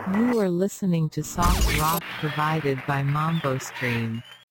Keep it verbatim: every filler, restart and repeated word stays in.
You are listening to soft rock provided by Mambo Stream.